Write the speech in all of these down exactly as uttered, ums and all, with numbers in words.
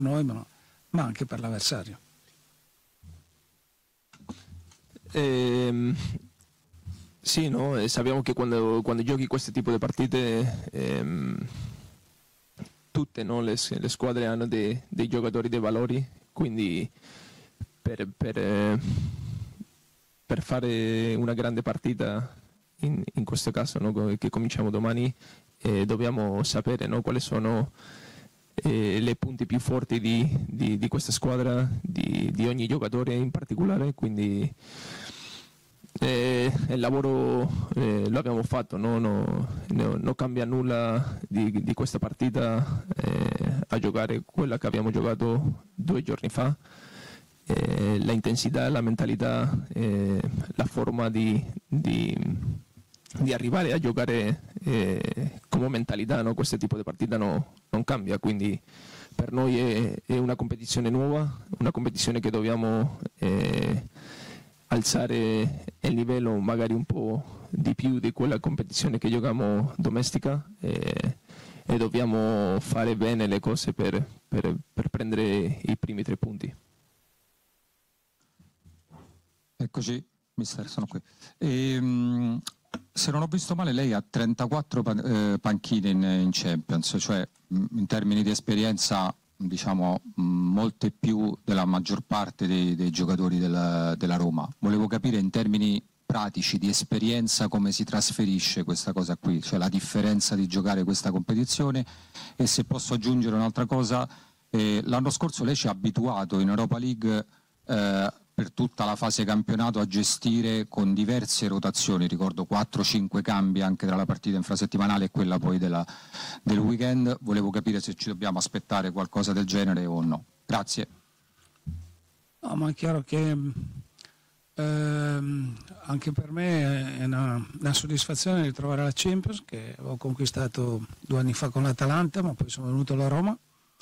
noi, ma, ma anche per l'avversario. Eh, sì, no? E sappiamo che quando, quando giochi questo tipo di partite, ehm, tutte, no? le, le squadre hanno dei, dei giocatori, dei valori, quindi per, per, eh, per fare una grande partita, in, in questo caso, no? Che cominciamo domani, eh, dobbiamo sapere, no? Quali sono eh, le punti più forti di, di, di questa squadra, di, di ogni giocatore in particolare, quindi eh, il lavoro eh, lo abbiamo fatto, no? No, no, non cambia nulla di, di questa partita eh, a giocare quella che abbiamo giocato due giorni fa. Eh, la intensità, la mentalità, eh, la forma di, di, di arrivare a giocare eh, come mentalità, no? Questo tipo di partita no, non cambia, quindi per noi è, è una competizione nuova, una competizione che dobbiamo eh, alzare il livello magari un po' di più di quella competizione che giochiamo domestica eh, e dobbiamo fare bene le cose per, per, per prendere i primi tre punti. Eccoci, mister, sono qui. E, um, se non ho visto male, lei ha trentaquattro pan- eh, panchine in, in Champions, cioè mh, in termini di esperienza, diciamo, mh, molte più della maggior parte dei, dei giocatori della, della Roma. Volevo capire in termini pratici, di esperienza, come si trasferisce questa cosa qui, cioè la differenza di giocare questa competizione. E se posso aggiungere un'altra cosa, eh, l'anno scorso lei ci ha abituato in Europa League eh, per tutta la fase campionato a gestire con diverse rotazioni, ricordo quattro cinque cambi anche tra la partita infrasettimanale e quella poi della, del weekend. Volevo capire se ci dobbiamo aspettare qualcosa del genere o no. Grazie. No, ma è chiaro che ehm, anche per me è una, una soddisfazione ritrovare la Champions, che ho conquistato due anni fa con l'Atalanta, ma poi sono venuto alla Roma.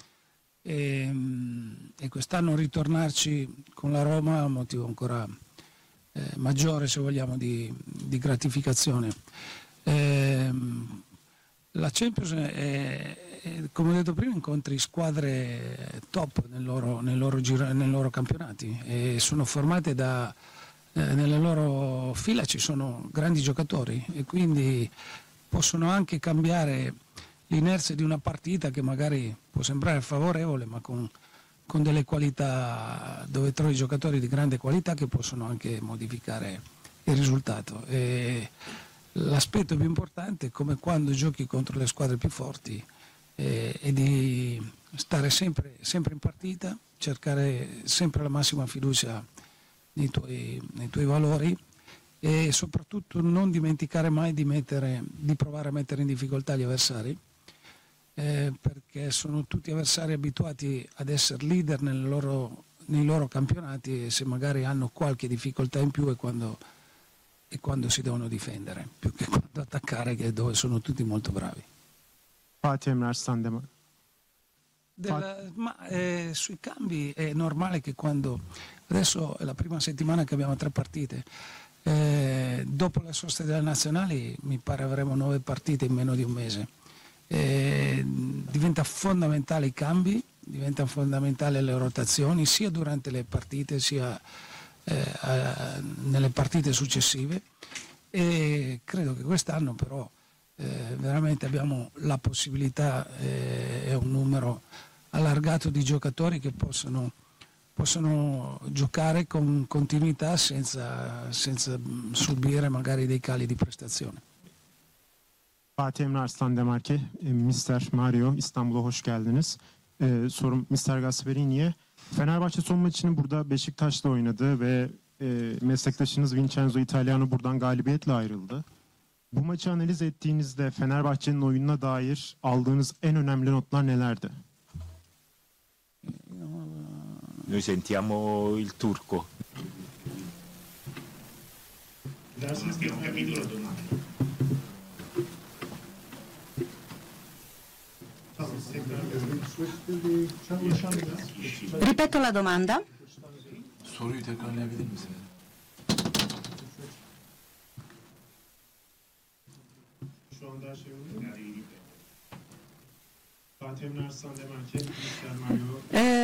E, e quest'anno ritornarci con la Roma è un motivo ancora eh, maggiore, se vogliamo, di, di gratificazione. Eh, la Champions è, è, come ho detto prima, incontri squadre top nel loro, nel loro, giro, nei loro campionati e sono formate da eh, nelle loro fila ci sono grandi giocatori e quindi possono anche cambiare l'inerzia di una partita che magari può sembrare favorevole, ma con, con delle qualità, dove trovi giocatori di grande qualità che possono anche modificare il risultato. E l'aspetto più importante è come quando giochi contro le squadre più forti eh, è di stare sempre, sempre in partita, cercare sempre la massima fiducia nei tuoi, nei tuoi valori e soprattutto non dimenticare mai di, mettere, di provare a mettere in difficoltà gli avversari. Eh, perché sono tutti avversari abituati ad essere leader nel loro, nei loro campionati e se magari hanno qualche difficoltà in più è quando, è quando si devono difendere, più che quando attaccare, che è dove sono tutti molto bravi. Fatih Emre Arslan. Del, ma eh, sui cambi è normale che quando, adesso è la prima settimana che abbiamo tre partite, eh, dopo le soste delle nazionali mi pare avremo nove partite in meno di un mese. Eh, diventa fondamentale i cambi, diventa fondamentale le rotazioni sia durante le partite sia eh, eh, nelle partite successive e credo che quest'anno però eh, veramente abbiamo la possibilità e eh, un numero allargato di giocatori che possono, possono giocare con continuità senza, senza subire magari dei cali di prestazione. Fatih Emre Arslan Demarki, mister Mario, İstanbul'a hoş geldiniz. Ee, sorum mister Gasperini'ye. Fenerbahçe son maçını burada Beşiktaş'la oynadı ve e, meslektaşınız Vincenzo Italiano buradan galibiyetle ayrıldı. Bu maçı analiz ettiğinizde Fenerbahçe'nin oyununa dair aldığınız en önemli notlar nelerdi? Noi sentiamo il turco. Ripeto la domanda. Soruyu tekrarlayabilir misin? Şu anda her şey oluyor. Fatih Emre Arslan Demirci, Mister Mario. Eh,